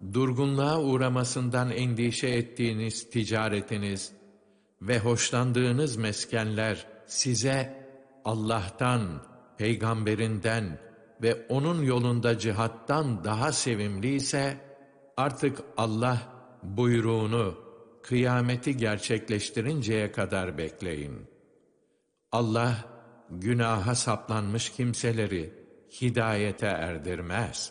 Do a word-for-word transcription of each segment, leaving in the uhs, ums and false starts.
durgunluğa uğramasından endişe ettiğiniz ticaretiniz ve hoşlandığınız meskenler size Allah'tan, peygamberinden ve onun yolunda cihattan daha sevimli ise, artık Allah buyruğunu, kıyameti gerçekleştirinceye kadar bekleyin. Allah, günaha saplanmış kimseleri hidayete erdirmez.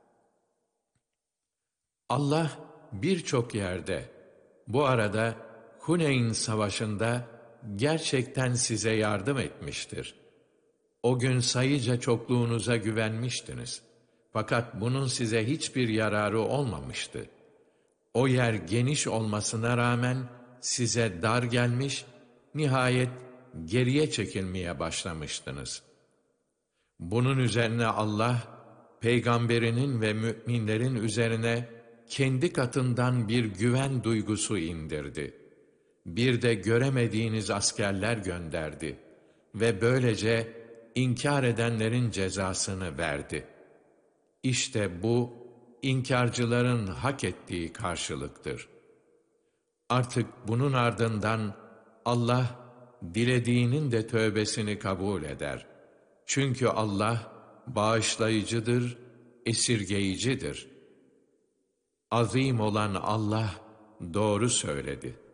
Allah birçok yerde, bu arada Huneyn Savaşı'nda gerçekten size yardım etmiştir. O gün sayıca çokluğunuza güvenmiştiniz. Fakat bunun size hiçbir yararı olmamıştı. O yer geniş olmasına rağmen size dar gelmiş, nihayet geriye çekilmeye başlamıştınız. Bunun üzerine Allah, peygamberinin ve müminlerin üzerine kendi katından bir güven duygusu indirdi. Bir de göremediğiniz askerler gönderdi ve böylece inkar edenlerin cezasını verdi. İşte bu, inkarcıların hak ettiği karşılıktır. Artık bunun ardından Allah, dilediğinin de tövbesini kabul eder. Çünkü Allah, bağışlayıcıdır, esirgeyicidir. Azim olan Allah, doğru söyledi.